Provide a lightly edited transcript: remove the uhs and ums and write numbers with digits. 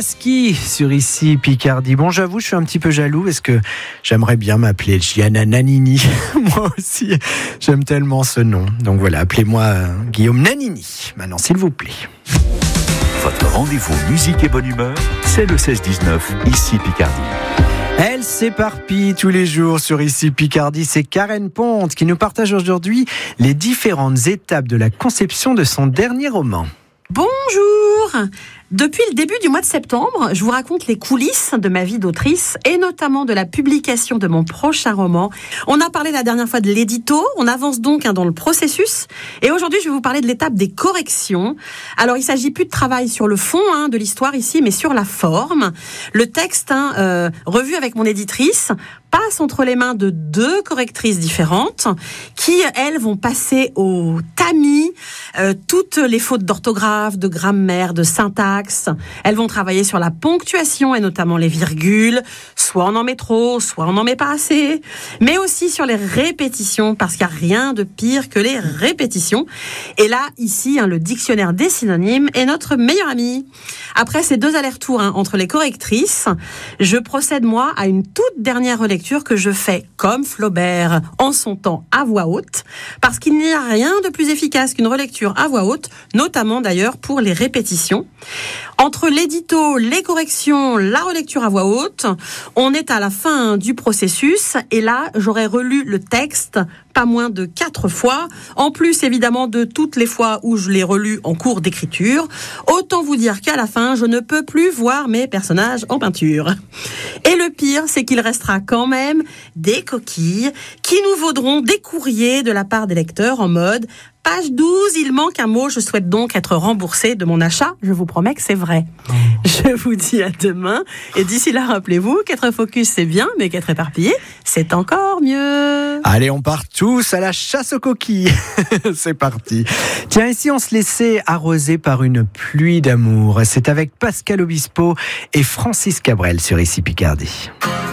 Pasky sur ici Picardie. Bon, j'avoue, je suis un petit peu jaloux parce que j'aimerais bien m'appeler Gianna Nannini. Moi aussi, j'aime tellement ce nom. Donc voilà, appelez-moi Guillaume Nannini. Maintenant, s'il vous plaît. Votre rendez-vous musique et bonne humeur, c'est le 16-19, ici Picardie. Elle s'éparpille tous les jours sur ici Picardie. C'est Karen Ponte qui nous partage aujourd'hui les différentes étapes de la conception de son dernier roman. Bonjour! Depuis le début du mois de septembre, je vous raconte les coulisses de ma vie d'autrice et notamment de la publication de mon prochain roman. On a parlé la dernière fois de l'édito, on avance donc dans le processus et aujourd'hui je vais vous parler de l'étape des corrections. Alors il ne s'agit plus de travail sur le fond de l'histoire ici, mais sur la forme. Le texte, revu avec mon éditrice, passe entre les mains de 2 correctrices différentes qui, elles, vont passer au tamis toutes les fautes d'orthographe, de grammaire, de syntaxe. Elles vont travailler sur la ponctuation et notamment les virgules. Soit on en met trop, soit on n'en met pas assez. Mais aussi sur les répétitions, parce qu'il n'y a rien de pire que les répétitions. Et là, ici, le dictionnaire des synonymes est notre meilleur ami. Après ces 2 allers-retours entre les correctrices, je procède, moi, à une toute dernière relecture que je fais comme Flaubert en son temps à voix haute, parce qu'il n'y a rien de plus efficace qu'une relecture à voix haute, notamment d'ailleurs pour les répétitions. Entre l'édito, les corrections, la relecture à voix haute, on est à la fin du processus et là, j'aurais relu le texte pas moins de 4 fois, en plus évidemment de toutes les fois où je l'ai relu en cours d'écriture. Autant vous dire qu'à la fin, je ne peux plus voir mes personnages en peinture. Et le pire, c'est qu'il restera quand même des coquilles qui nous vaudront des courriers de la part des lecteurs en mode « Page 12, il manque un mot, je souhaite donc être remboursé de mon achat. » Je vous promets que c'est vrai. Je vous dis à demain. Et d'ici là, rappelez-vous qu'être focus, c'est bien, mais qu'être éparpillé, c'est encore mieux. Allez, on part tous à la chasse aux coquilles. C'est parti. Tiens, ici, on se laissait arroser par une pluie d'amour. C'est avec Pascal Obispo et Francis Cabrel sur ici Picardie.